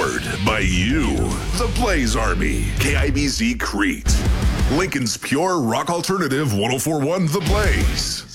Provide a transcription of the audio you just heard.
Powered by you, the Blaze Army, KIBZ Crete. Lincoln's pure rock alternative 1041 The Blaze.